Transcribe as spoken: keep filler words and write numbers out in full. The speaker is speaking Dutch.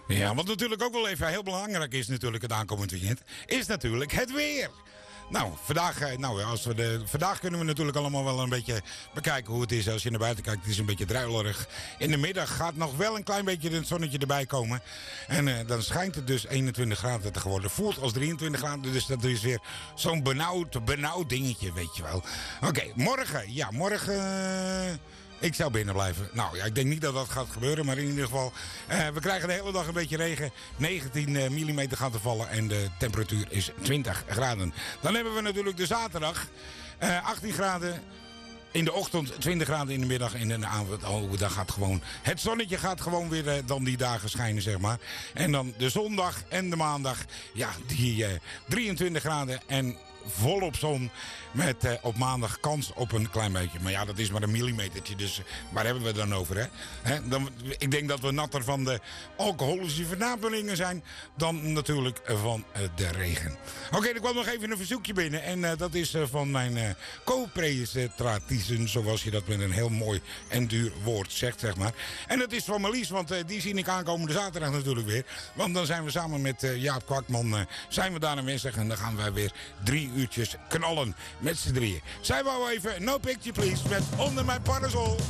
Ja, wat natuurlijk ook wel even heel belangrijk is natuurlijk het aankomend weekend, is natuurlijk het weer. Nou, vandaag, eh, nou als we de, vandaag kunnen we natuurlijk allemaal wel een beetje bekijken hoe het is als je naar buiten kijkt. Het is een beetje druilerig. In de middag gaat nog wel een klein beetje het zonnetje erbij komen. En uh, dan schijnt het dus eenentwintig graden te worden. Voelt als drieëntwintig graden, dus dat is weer zo'n benauwd, benauwd dingetje, weet je wel. Oké, okay, morgen, ja, morgen... Uh... Ik zou binnen blijven. Nou ja, ik denk niet dat dat gaat gebeuren. Maar in ieder geval, uh, we krijgen de hele dag een beetje regen. negentien millimeter gaat er vallen. En de temperatuur is twintig graden. Dan hebben we natuurlijk de zaterdag. Uh, achttien graden in de ochtend, twintig graden in de middag. En in de avond, oh, dan gaat gewoon... Het zonnetje gaat gewoon weer uh, dan die dagen schijnen, zeg maar. En dan de zondag en de maandag. Ja, die uh, drieëntwintig graden en... volop zon met uh, op maandag kans op een klein beetje. Maar ja, dat is maar een millimetertje. Dus uh, waar hebben we het dan over, hè? Hè? Dan, ik denk dat we natter van de alcoholische vernapelingen zijn... dan natuurlijk uh, van uh, de regen. Oké, okay, er kwam nog even een verzoekje binnen. En uh, dat is uh, van mijn uh, co-presentatrice, zoals je dat met een heel mooi en duur woord zegt, zeg maar. En dat is van Marlies, want uh, die zie ik aankomende zaterdag natuurlijk weer. Want dan zijn we samen met uh, Jaap Kwakman... Uh, zijn we daar aanwezig en dan gaan wij weer drie uurtjes knallen met z'n drieën. Zij wou even No Picture Please met Onder Mijn Parasol.